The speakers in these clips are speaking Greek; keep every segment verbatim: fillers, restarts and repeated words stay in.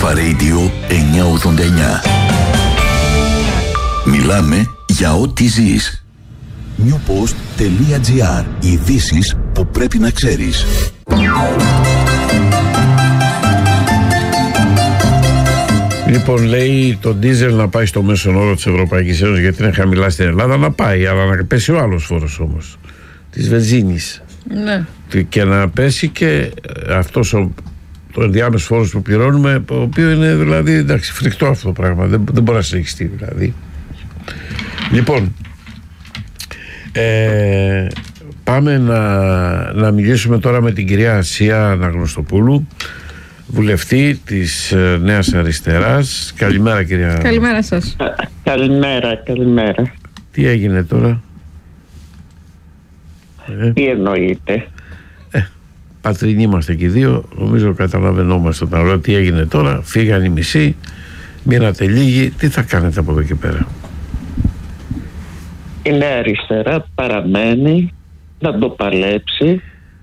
Alpha Radio εννιακόσια ογδόντα εννιά. Μιλάμε για ό,τι ζεις. newpost.gr. Ειδήσεις που πρέπει να ξέρεις. Λοιπόν, λέει το ντίζελ να πάει στο μέσον όρο της Ευρωπαϊκής Ένωσης γιατί είναι χαμηλά στην Ελλάδα, να πάει, αλλά να πέσει ο άλλος φόρος όμως, της βενζίνης. Ναι. Και να πέσει και αυτός ο, το ενδιάμεσο φόρος που πληρώνουμε, ο οποίο είναι δηλαδή, εντάξει, φρικτό αυτό το πράγμα, δεν, δεν μπορεί να συνεχιστεί δηλαδή. Λοιπόν, ε, πάμε να, να μιλήσουμε τώρα με την κυρία Ασία Αναγνωστοπούλου, βουλευτή της ε, Νέας Αριστεράς. Καλημέρα, κυρία. Καλημέρα σας. Καλημέρα, καλημέρα. Τι έγινε τώρα? Ε, Τι εννοείται? Ε, πατρινοί είμαστε και οι δύο. Νομίζω καταλαβαίνόμαστε όταν λέω τι έγινε τώρα. Φύγαν οι μισοί, μείνατε λίγοι. Τι θα κάνετε από εδώ και πέρα? Η Νέα Αριστερά παραμένει να το παλέψει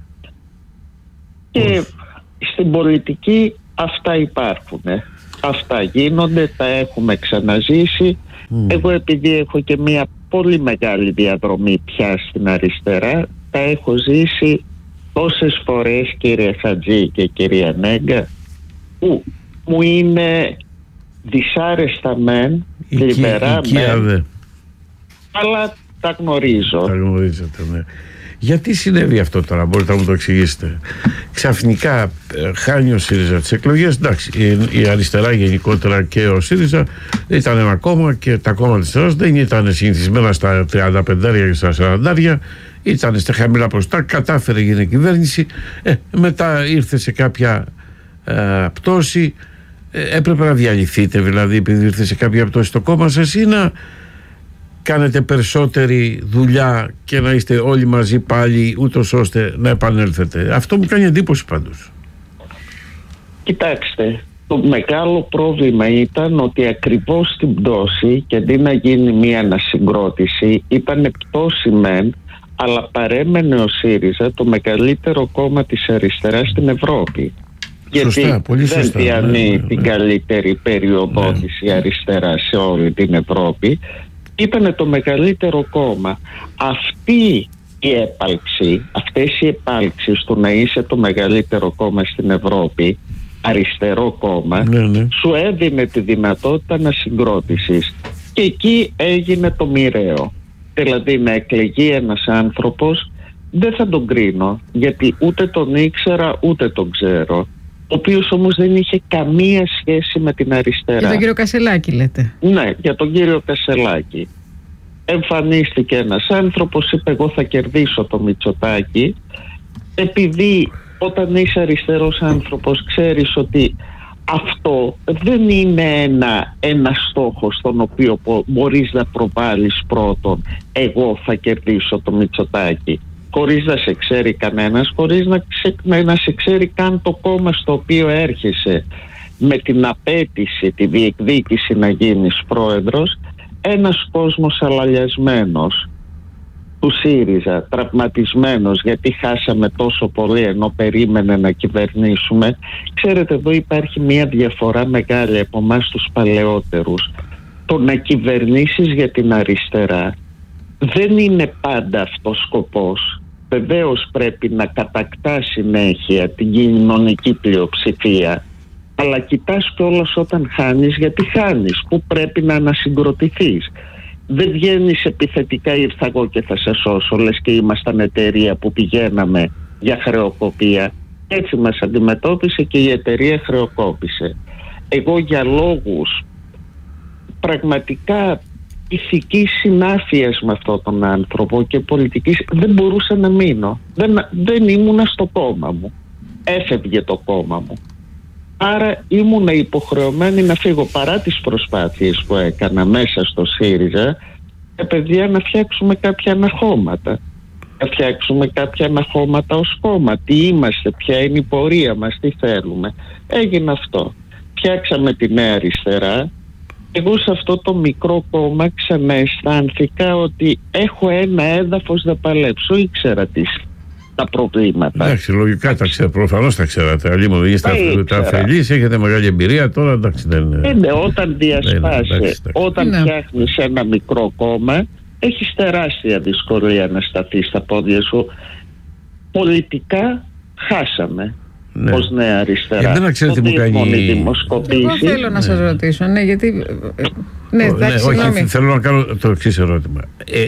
και Ουφ. στην πολιτική αυτά υπάρχουν. Αυτά γίνονται, τα έχουμε ξαναζήσει. Mm. Εγώ επειδή έχω και μια πολύ μεγάλη διαδρομή πια στην αριστερά, τα έχω ζήσει τόσες φορές, κύριε Χατζή και κυρία Νέγκα, που μου είναι δυσάρεστα μεν, θλιβερά μεν, αλλά τα γνωρίζω. Τα γνωρίζετε, ναι. Γιατί συνέβη αυτό τώρα, μπορείτε να μου το εξηγήσετε? Ξαφνικά χάνει ο ΣΥΡΙΖΑ τις εκλογές. Εντάξει, η αριστερά γενικότερα και ο ΣΥΡΙΖΑ ήταν ένα κόμμα και τα κόμματα της αριστεράς δεν ήταν συνηθισμένα στα τριάντα πέντε και στα σαράντα, ήταν στα χαμηλά ποσοστά, κατάφερε γίνει κυβέρνηση, ε, μετά ήρθε σε κάποια ε, πτώση, ε, έπρεπε να διαλυθείτε δηλαδή επειδή ήρθε σε κάποια πτώση το κόμμα σας, ή να κάνετε περισσότερη δουλειά και να είστε όλοι μαζί πάλι ούτως ώστε να επανέλθετε? Αυτό μου κάνει εντύπωση πάντως. Κοιτάξτε, το μεγάλο πρόβλημα ήταν ότι ακριβώς στην πτώση, και αντί να γίνει μία ανασυγκρότηση, ήταν πτώση μεν, αλλά παρέμενε ο ΣΥΡΙΖΑ το μεγαλύτερο κόμμα της αριστεράς στην Ευρώπη. Σωστά, γιατί πολύ δεν σωστά, διανύει ναι, ναι, την ναι. καλύτερη περιοδότηση ναι. αριστερά σε όλη την Ευρώπη. Ήτανε το μεγαλύτερο κόμμα. Αυτή η έπαλξη, αυτές οι επάλξεις του να είσαι το μεγαλύτερο κόμμα στην Ευρώπη, αριστερό κόμμα, ναι, ναι. σου έδινε τη δυνατότητα να συγκρότησης. Και εκεί έγινε το μοιραίο. Δηλαδή να εκλεγεί ένας άνθρωπος, δεν θα τον κρίνω, γιατί ούτε τον ήξερα ούτε τον ξέρω, ο οποίος όμως δεν είχε καμία σχέση με την αριστερά. Για τον κύριο Κασελάκη λέτε? Ναι, για τον κύριο Κασελάκη. Εμφανίστηκε ένας άνθρωπος, είπε εγώ θα κερδίσω το Μητσοτάκη, επειδή όταν είσαι αριστερός άνθρωπος ξέρεις ότι αυτό δεν είναι ένα, ένα στόχο στον οποίο μπορείς να προβάλλεις πρώτον εγώ θα κερδίσω το Μητσοτάκη, χωρίς να σε ξέρει κανένας, χωρίς να, ξε, να σε ξέρει καν το κόμμα στο οποίο έρχεσαι με την απέτηση, τη διεκδίκηση να γίνεις πρόεδρος. Ένας κόσμος αλαλιασμένος του ΣΥΡΙΖΑ, τραυματισμένος γιατί χάσαμε τόσο πολύ ενώ περίμενε να κυβερνήσουμε. Ξέρετε, εδώ υπάρχει μια διαφορά μεγάλη από εμάς τους παλαιότερους. Το να κυβερνήσεις για την αριστερά δεν είναι πάντα αυτός σκοπός. Βεβαίως πρέπει να κατακτά συνέχεια την κοινωνική πλειοψηφία, αλλά κοιτάς κιόλας όταν χάνεις, γιατί χάνεις, που πρέπει να ανασυγκροτηθείς. Δεν βγαίνεις επιθετικά ήρθα εγώ και θα σε σώσω, λες και ήμασταν εταιρεία που πηγαίναμε για χρεοκοπία. Έτσι μας αντιμετώπισε και η εταιρεία χρεοκόπησε. Εγώ για λόγους πραγματικά ηθικής συνάφειας με αυτόν τον άνθρωπο και πολιτικής δεν μπορούσα να μείνω. Δεν, δεν ήμουνα στο κόμμα μου. Έφευγε το κόμμα μου. Άρα ήμουνα υποχρεωμένη να φύγω, παρά τις προσπάθειες που έκανα μέσα στο ΣΥΡΙΖΑ, και παιδιά να φτιάξουμε κάποια αναχώματα. Να φτιάξουμε κάποια αναχώματα ως κόμμα. Τι είμαστε, ποια είναι η πορεία μας, τι θέλουμε. Έγινε αυτό. Φτιάξαμε τη Νέα Αριστερά. Εγώ σε αυτό το μικρό κόμμα ξανααισθάνθηκα ότι έχω ένα έδαφος να παλέψω. Ήξερα τις τα προβλήματα. Εντάξει, λογικά τα ξέρω, προφανώς τα ξέρατε. Αλλήμον είστε αφελείς, έχετε μεγάλη εμπειρία, τώρα εντάξει δεν είναι. Είναι όταν διασπάσει, εντάξει, όταν ναι. φτιάχνεις ένα μικρό κόμμα, έχεις τεράστια δυσκολία να σταθείς στα πόδια σου. Πολιτικά χάσαμε. Ναι. Ως Νέα Αριστερά. Εμένα ξέρετε τι μου κάνει. Εγώ θέλω να σας ρωτήσω, ναι, γιατί. Ναι, εντάξει, ναι, συγγνώμη. όχι, θέλω να κάνω το εξής ερώτημα. Ε,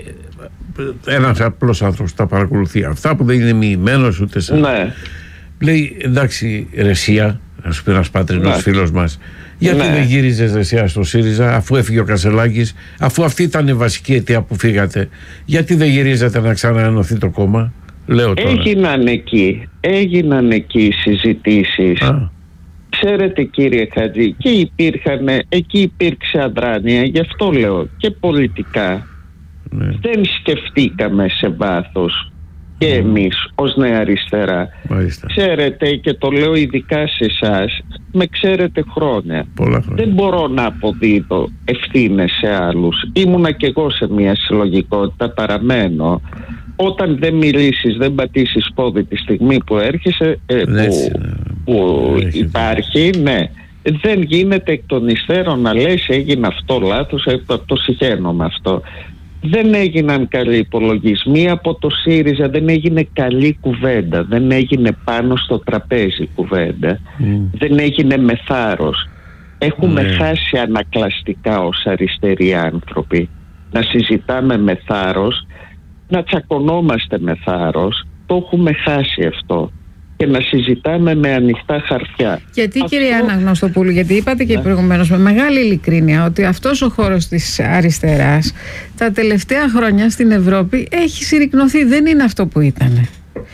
ένας απλός άνθρωπος τα παρακολουθεί. Αυτά που δεν είναι μοιημένος ούτε σε. Ναι. Λέει εντάξει, Ρεσία, να σου πει ένας πατρινός Ναι. φίλος μας, γιατί Ναι. δεν γύριζες Ρεσία στο ΣΥΡΙΖΑ, αφού έφυγε ο Κασελάκης, αφού αυτή ήταν η βασική αιτία που φύγατε, γιατί δεν γυρίζετε να ξαναενωθεί το κόμμα? Λέω τώρα. Έγιναν εκεί, έγιναν εκεί συζητήσεις. Α. Ξέρετε κύριε Χατζή, και υπήρχαν, εκεί υπήρξε αδράνεια, γι' αυτό λέω, και πολιτικά. Ναι. Δεν σκεφτήκαμε σε βάθος και εμείς ως Νέα Αριστερά. Μάλιστα. Ξέρετε, και το λέω ειδικά σε εσάς, με ξέρετε χρόνια. Πολλά χρόνια. Δεν μπορώ να αποδίδω ευθύνες σε άλλους. Ήμουνα κι εγώ σε μια συλλογικότητα, παραμένω. Όταν δεν μιλήσεις, δεν πατήσεις πόδι τη στιγμή που έρχεσαι, ε, Ναι, έτσι, που, ναι. που Έχετε. υπάρχει, ναι. Δεν γίνεται εκ των υστέρων να λες έγινε αυτό λάθος, ε, το, το συχαίνω με αυτό. Δεν έγιναν καλοί υπολογισμοί από το ΣΥΡΙΖΑ, δεν έγινε καλή κουβέντα, δεν έγινε πάνω στο τραπέζι κουβέντα, Mm. δεν έγινε με θάρρος. Έχουμε Ναι. χάσει ανακλαστικά ως αριστεροί άνθρωποι να συζητάμε με θάρρος, να τσακωνόμαστε με θάρρος. Το έχουμε χάσει αυτό. Και να συζητάμε με ανοιχτά χαρτιά. Γιατί Αυτό- κυρία Αναγνωστοπούλου, γιατί είπατε και Ναι. προηγουμένως με μεγάλη ειλικρίνεια ότι αυτός ο χώρος της αριστεράς τα τελευταία χρόνια στην Ευρώπη έχει συρρικνωθεί, δεν είναι αυτό που ήταν.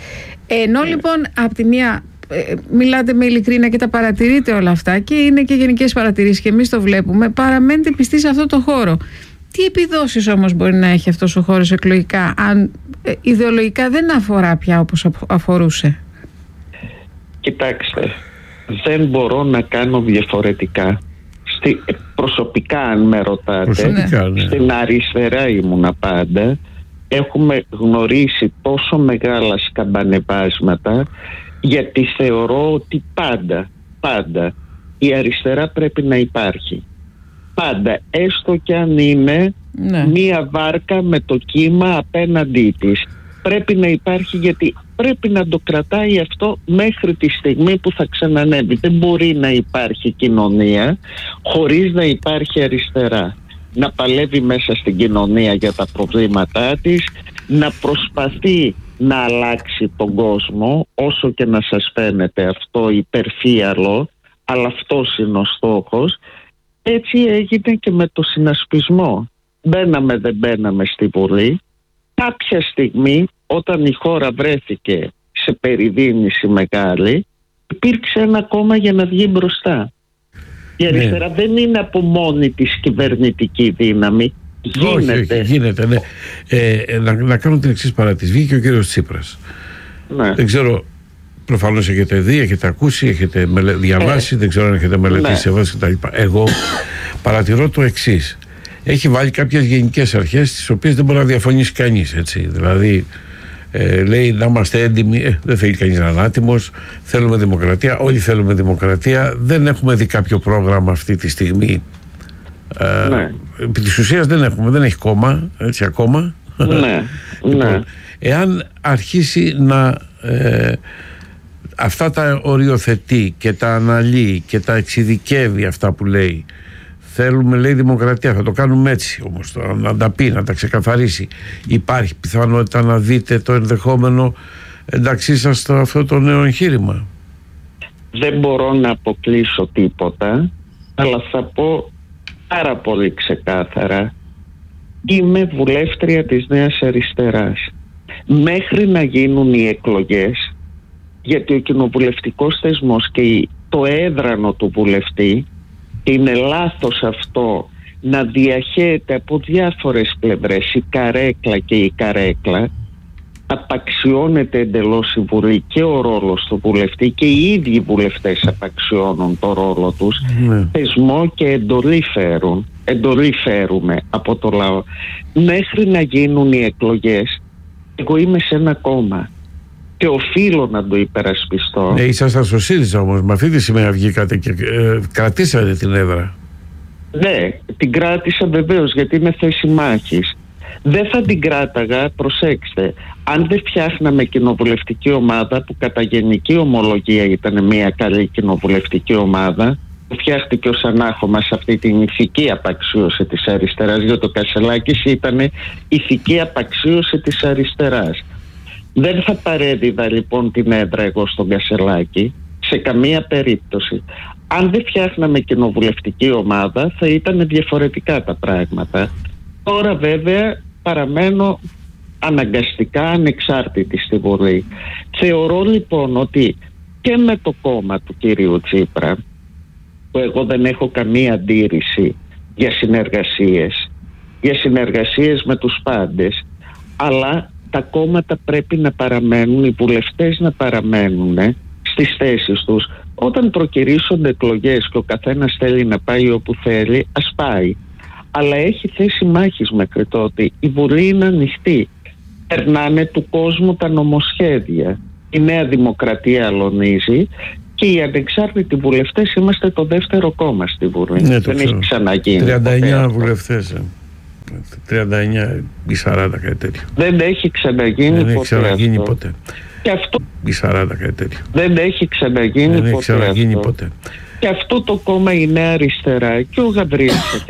Ενώ λοιπόν από τη μία ε, μιλάτε με ειλικρίνεια και τα παρατηρείτε όλα αυτά και είναι και γενικές παρατηρήσεις και εμείς το βλέπουμε, παραμένετε πιστοί σε αυτό το χώρο. Τι επιδόσεις όμως μπορεί να έχει αυτός ο χώρος εκλογικά αν ε, ιδεολογικά δεν αφορά πια όπως αφορούσε? Κοιτάξτε, δεν μπορώ να κάνω διαφορετικά. Στη, προσωπικά αν με ρωτάτε, Προσωπικά, ναι. στην αριστερά ήμουνα πάντα. Έχουμε γνωρίσει τόσο μεγάλα σκαμπανεβάσματα, γιατί θεωρώ ότι πάντα, πάντα η αριστερά πρέπει να υπάρχει. Πάντα, έστω κι αν είναι Ναι. μία βάρκα με το κύμα απέναντί της. Πρέπει να υπάρχει, γιατί πρέπει να το κρατάει αυτό μέχρι τη στιγμή που θα ξανανεύει. Δεν μπορεί να υπάρχει κοινωνία χωρίς να υπάρχει αριστερά. Να παλεύει μέσα στην κοινωνία για τα προβλήματά της, να προσπαθεί να αλλάξει τον κόσμο, όσο και να σας φαίνεται αυτό υπερφύαλο, αλλά αυτός είναι ο στόχος. Έτσι έγινε και με το συνασπισμό. Μπαίναμε δεν μπαίναμε στη Βουλή. Κάποια στιγμή, όταν η χώρα βρέθηκε σε περιδίνηση μεγάλη, υπήρξε ένα κόμμα για να βγει μπροστά. Η αριστερά Ναι. δεν είναι από μόνη της κυβερνητική δύναμη. Γίνεται. Όχι, όχι, γίνεται, ναι. Ε, να, να κάνω την εξής παρατήρηση. Βγήκε ο κύριος Τσίπρας. Ναι. Δεν ξέρω, προφανώς έχετε δει, έχετε ακούσει, έχετε μελε... διαβάσει, Ε, δεν ξέρω αν έχετε μελετήσει ναι. ευαίσθητα κτλ. Εγώ παρατηρώ το εξής. Έχει βάλει κάποιες γενικές αρχές τις οποίες δεν μπορεί να διαφωνήσει κανείς, έτσι. Δηλαδή, ε, λέει να είμαστε έντιμοι, ε, δεν θέλει κανείς να είναι άτιμος, θέλουμε δημοκρατία, όλοι θέλουμε δημοκρατία, δεν έχουμε δει κάποιο πρόγραμμα αυτή τη στιγμή. Ε, Ναι. επί της ουσίας δεν έχουμε, δεν έχει κόμμα, έτσι ακόμα. Ναι, ναι. Λοιπόν, εάν αρχίσει να ε, αυτά τα οριοθετεί και τα αναλύει και τα εξειδικεύει αυτά που λέει, θέλουμε λέει δημοκρατία, θα το κάνουμε έτσι όμως, το, να τα πει, να τα ξεκαθαρίσει, υπάρχει πιθανότητα να δείτε το ενδεχόμενο εντάξει σας στο αυτό το νέο εγχείρημα? Δεν μπορώ να αποκλείσω τίποτα, αλλά θα πω πάρα πολύ ξεκάθαρα. Είμαι βουλεύτρια της Νέας Αριστεράς. Μέχρι να γίνουν οι εκλογές, γιατί ο κοινοβουλευτικός θεσμός και η- το έδρανο του βουλευτή, είναι λάθος αυτό να διαχέεται από διάφορες πλευρές, η καρέκλα και η καρέκλα, απαξιώνεται εντελώς η Βουλή και ο ρόλος του βουλευτή, και οι ίδιοι βουλευτές απαξιώνουν το ρόλο τους. Ναι. Θεσμό και εντολή φέρουν, εντολή φέρουμε από το λαό. Μέχρι να γίνουν οι εκλογές, εγώ είμαι σε ένα κόμμα. και οφείλω να το υπερασπιστώ. Ναι, ήσασταν στο ΣΥΡΙΖΑ όμως, με αυτή τη σημαία βγήκατε και ε, κρατήσατε την έδρα. Ναι, την κράτησα βεβαίως γιατί είναι θέση μάχης. Δεν θα την κράταγα, προσέξτε, αν δεν φτιάχναμε κοινοβουλευτική ομάδα που κατά γενική ομολογία ήταν μια καλή κοινοβουλευτική ομάδα, που φτιάχτηκε ως ανάχωμα σε αυτή την ηθική απαξίωση της αριστεράς, γιατί ο Κασελάκης ήταν ηθική απαξίωση της αριστεράς. Δεν θα παρέδιδα λοιπόν την έδρα εγώ στον Κασελάκη σε καμία περίπτωση. Αν δεν φτιάχναμε κοινοβουλευτική ομάδα θα ήταν διαφορετικά τα πράγματα. Τώρα βέβαια παραμένω αναγκαστικά ανεξάρτητη στη Βουλή. Θεωρώ λοιπόν ότι και με το κόμμα του κυρίου Τσίπρα, που εγώ δεν έχω καμία αντίρρηση για συνεργασίες, για συνεργασίες με τους πάντες, αλλά τα κόμματα πρέπει να παραμένουν, οι βουλευτές να παραμένουν στις θέσεις τους. Όταν προκυρήσονται εκλογές και ο καθένας θέλει να πάει όπου θέλει, ας πάει. Αλλά έχει θέση μάχης μέχρι τότε. Η Βουλή είναι ανοιχτή. Περνάνε του κόσμου τα νομοσχέδια. Η Νέα Δημοκρατία αλωνίζει και οι ανεξάρτητοι βουλευτές είμαστε το δεύτερο κόμμα στη Βουλή. Ναι, δεν έχει ξαναγίνει. τριάντα εννιά βουλευτές. τριάντα εννιά ή σαράντα κάτι τέτοιο. Δεν έχει ξαναγίνει δεν ποτέ. Έχει ξαναγίνει αυτό. ποτέ. Και αυτό... Ή σαράντα κάτι τέτοιο. Δεν έχει ξαναγίνει δεν ποτέ. Έχει ξαναγίνει αυτό. ποτέ. Και αυτό το κόμμα είναι αριστερά και ο Γαβρίλης